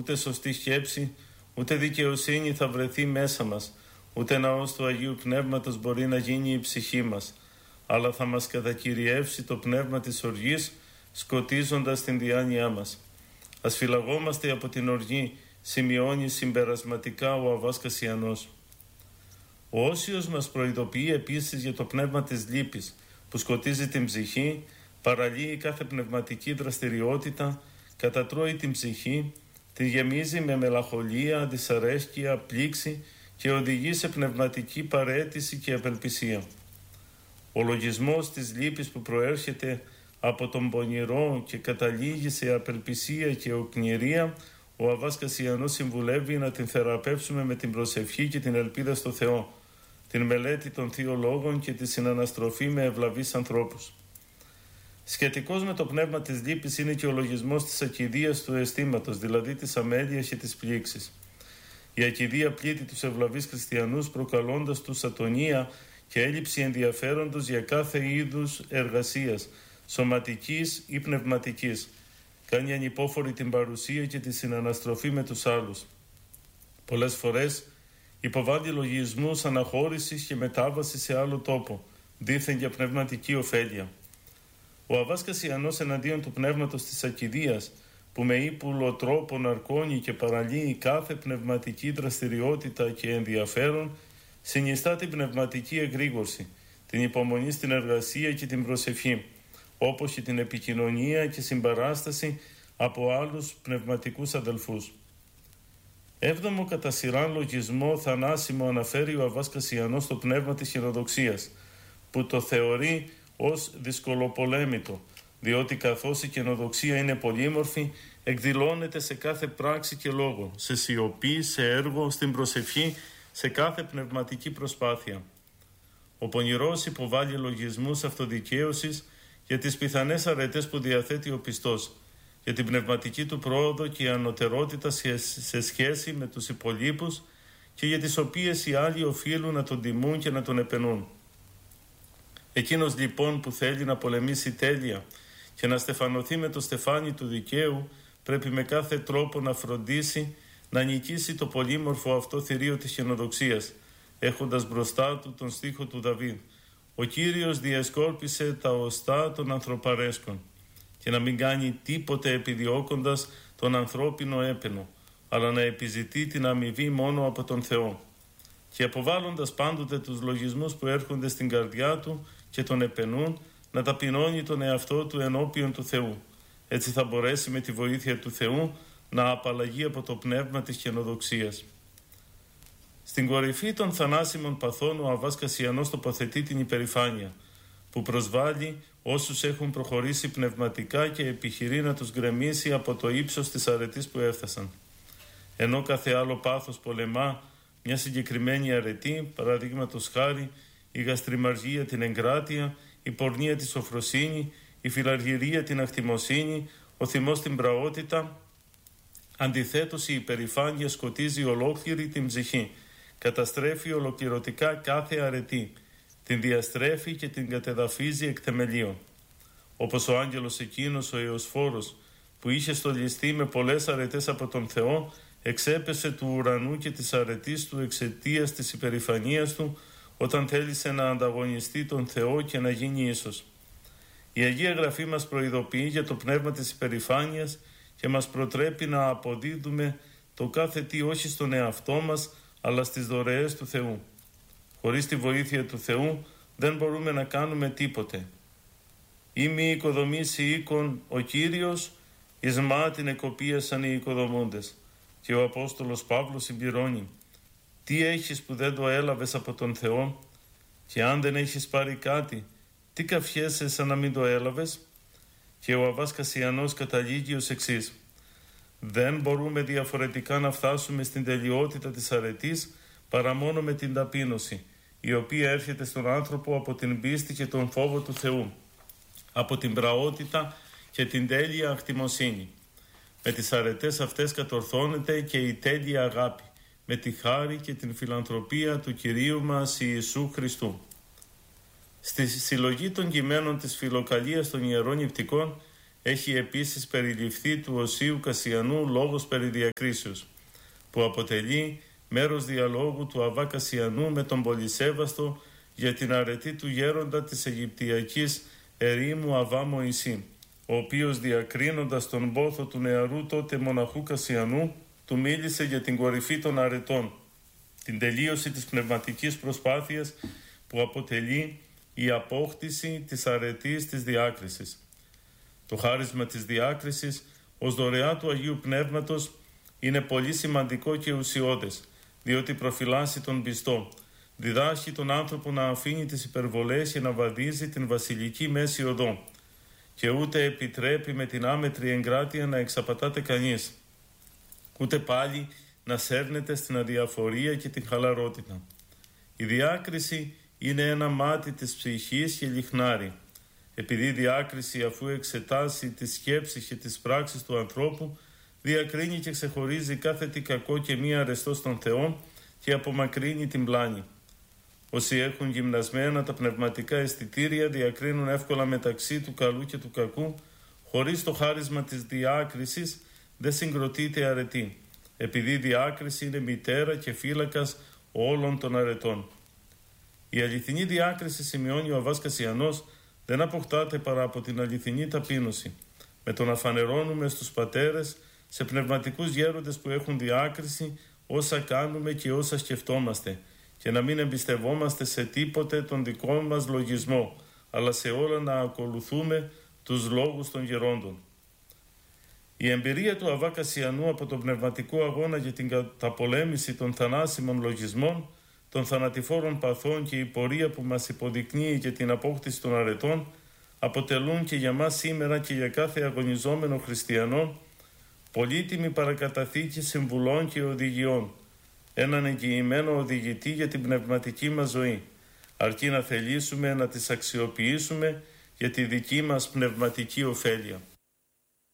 ούτε σωστή σκέψη, ούτε δικαιοσύνη θα βρεθεί μέσα μας, ούτε ναός του Αγίου Πνεύματος μπορεί να γίνει η ψυχή μας, αλλά θα μας κατακυριεύσει το πνεύμα της οργής, σκοτίζοντας την διάνοιά μας. Ας φυλαγόμαστε από την οργή, σημειώνει συμπερασματικά ο Αββάς Κασιανός. Ο Όσιος μας προειδοποιεί επίσης για το πνεύμα της λύπης, που σκοτίζει την ψυχή, παραλύει κάθε πνευματική δραστηριότητα, κατατρώει την ψυχή, τη γεμίζει με μελαγχολία, δυσαρέσκεια, πλήξη και οδηγεί σε πνευματική παραίτηση και απελπισία. Ο λογισμός της λύπης που προέρχεται από τον πονηρό και καταλήγει σε απελπισία και οκνηρία, ο Αββάς Κασιανός συμβουλεύει να την θεραπεύσουμε με την προσευχή και την ελπίδα στο Θεό, την μελέτη των Θείων Λόγων και τη συναναστροφή με ευλαβείς ανθρώπους. Σχετικός με το πνεύμα της λύπης είναι και ο λογισμός της ακηδείας του αισθήματος, δηλαδή της αμέλειας και της πλήξης. Η ακηδεία πλήττει τους ευλαβείς χριστιανούς, προκαλώντας τους ατονία και έλλειψη ενδιαφέροντος για κάθε είδους εργασίας, σωματικής ή πνευματικής. Κάνει ανυπόφορη την παρουσία και τη συναναστροφή με τους άλλους. Πολλές φορές υποβάλλει λογισμούς αναχώρησης και μετάβασης σε άλλο τόπο, δήθεν για πνευματική ωφέλεια. Ο Αββάς Κασιανός εναντίον του πνεύματος της ακηδείας, που με ύπουλο τρόπο ναρκώνει και παραλύει κάθε πνευματική δραστηριότητα και ενδιαφέρον, συνιστά την πνευματική εγρήγορση, την υπομονή στην εργασία και την προσευχή, όπως και την επικοινωνία και συμπαράσταση από άλλους πνευματικούς αδελφούς. Έβδομο κατά σειράν λογισμό θανάσιμο αναφέρει ο Αββάς Κασιανός στο πνεύμα της χειροδοξίας, που το θεωρεί ως δυσκολοπολέμητο, διότι καθώς η καινοδοξία είναι πολύμορφη, εκδηλώνεται σε κάθε πράξη και λόγο, σε σιωπή, σε έργο, στην προσευχή, σε κάθε πνευματική προσπάθεια. Ο πονηρός υποβάλλει λογισμούς αυτοδικαίωσης για τις πιθανές αρετές που διαθέτει ο πιστός, για την πνευματική του πρόοδο και η ανωτερότητα σε σχέση με τους υπολείπους και για τις οποίες οι άλλοι οφείλουν να τον τιμούν και να τον επενούν. Εκείνος λοιπόν που θέλει να πολεμήσει τέλεια και να στεφανωθεί με το στεφάνι του δικαίου, πρέπει με κάθε τρόπο να φροντίσει να νικήσει το πολύμορφο αυτό θηρίο της χενοδοξίας, έχοντας μπροστά του τον στίχο του Δαβίδ: «Ο Κύριος διασκόρπισε τα οστά των ανθρωπαρέσκων», και να μην κάνει τίποτε επιδιώκοντας τον ανθρώπινο έπαινο, αλλά να επιζητεί την αμοιβή μόνο από τον Θεό. Και αποβάλλοντας πάντοτε τους λογισμούς που έρχονται στην καρδιά του και τον επενούν, να ταπεινώνει τον εαυτό του ενώπιον του Θεού. Έτσι θα μπορέσει με τη βοήθεια του Θεού να απαλλαγεί από το πνεύμα της χενοδοξίας. Στην κορυφή των θανάσιμων παθών ο Αββάς Κασιανός τοποθετεί την υπερηφάνεια, που προσβάλλει όσους έχουν προχωρήσει πνευματικά και επιχειρεί να τους γκρεμίσει από το ύψος της αρετής που έφτασαν. Ενώ κάθε άλλο πάθος πολεμά μια συγκεκριμένη αρετή, παραδείγματος χάρη η γαστριμαργία την εγκράτεια, η πορνεία τη σοφροσύνη, η φιλαργυρία την ακτιμοσύνη, ο θυμός την πραότητα, αντιθέτως η υπερηφάνεια σκοτίζει ολόκληρη την ψυχή, καταστρέφει ολοκληρωτικά κάθε αρετή, την διαστρέφει και την κατεδαφίζει εκ θεμελίων. Όπως ο άγγελος εκείνος ο Εωσφόρος, που είχε στολιστεί με πολλές αρετές από τον Θεό, εξέπεσε του ουρανού και της αρετής του εξαιτίας της υπερηφανίας του, όταν θέλησε να ανταγωνιστεί τον Θεό και να γίνει ίσος. Η Αγία Γραφή μας προειδοποιεί για το πνεύμα της υπερηφάνειας και μας προτρέπει να αποδίδουμε το κάθε τι όχι στον εαυτό μας, αλλά στις δωρεές του Θεού. Χωρίς τη βοήθεια του Θεού δεν μπορούμε να κάνουμε τίποτε. «Ή μη οικοδομήσει οίκον ο Κύριος, εις μα την εκοπίασαν οι οικοδομούντες». Και ο Απόστολος Παύλος συμπληρώνει: «Τι έχεις που δεν το έλαβες από τον Θεό, και αν δεν έχεις πάρει κάτι, τι καυχέσαι σαν να μην το έλαβες?» Και ο Αββάς Κασιανός καταλήγει ως εξής: «Δεν μπορούμε διαφορετικά να φτάσουμε στην τελειότητα της αρετής παρά μόνο με την ταπείνωση, η οποία έρχεται στον άνθρωπο από την πίστη και τον φόβο του Θεού, από την πραότητα και την τέλεια ακτιμοσύνη. Με τις αρετές αυτές κατορθώνεται και η τέλεια αγάπη, με τη χάρη και την φιλανθρωπία του Κυρίου μας Ιησού Χριστού». Στη συλλογή των κειμένων της Φιλοκαλίας των Ιερών Νηπτικών έχει επίσης περιληφθεί του Οσίου Κασιανού λόγος περί διακρίσεως, που αποτελεί μέρος διαλόγου του Αββά Κασιανού με τον Πολυσέβαστο για την αρετή του γέροντα της Αιγυπτιακής ερήμου Αββά Μωυσή, ο οποίος διακρίνοντας τον πόθο του νεαρού τότε μοναχού Κασιανού του μίλησε για την κορυφή των αρετών, την τελείωση της πνευματικής προσπάθειας που αποτελεί η απόκτηση της αρετής της διάκρισης. Το χάρισμα της διάκρισης ως δωρεά του Αγίου Πνεύματος είναι πολύ σημαντικό και ουσιώδες, διότι προφυλάσσει τον πιστό, διδάσκει τον άνθρωπο να αφήνει τις υπερβολές και να βαδίζει την βασιλική μέση οδό και ούτε επιτρέπει με την άμετρη εγκράτεια να εξαπατάται κανείς, ούτε πάλι να σέρνεται στην αδιαφορία και την χαλαρότητα. Η διάκριση είναι ένα μάτι της ψυχής και λιχνάρι. Επειδή η διάκριση, αφού εξετάσει τις σκέψεις και τις πράξεις του ανθρώπου, διακρίνει και ξεχωρίζει κάθε τι κακό και μη αρεστό στον Θεό και απομακρύνει την πλάνη. Όσοι έχουν γυμνασμένα τα πνευματικά αισθητήρια διακρίνουν εύκολα μεταξύ του καλού και του κακού, χωρίς το χάρισμα της διάκρισης δεν συγκροτείται αρετή, επειδή η διάκριση είναι μητέρα και φύλακας όλων των αρετών. Η αληθινή διάκριση, σημειώνει ο Αββάς Κασιανός, δεν αποκτάται παρά από την αληθινή ταπείνωση, με το να φανερώνουμε στους πατέρες, σε πνευματικούς γέροντες που έχουν διάκριση, όσα κάνουμε και όσα σκεφτόμαστε, και να μην εμπιστευόμαστε σε τίποτε τον δικό μας λογισμό, αλλά σε όλα να ακολουθούμε τους λόγους των γερόντων. Η εμπειρία του Αββά Κασιανού από τον πνευματικό αγώνα για την καταπολέμηση των θανάσιμων λογισμών, των θανατηφόρων παθών και η πορεία που μας υποδεικνύει για την απόκτηση των αρετών, αποτελούν και για μας σήμερα και για κάθε αγωνιζόμενο χριστιανό πολύτιμη παρακαταθήκη συμβουλών και οδηγιών, έναν εγγυημένο οδηγητή για την πνευματική μας ζωή, αρκεί να θελήσουμε να τις αξιοποιήσουμε για τη δική μας πνευματική ωφέλεια.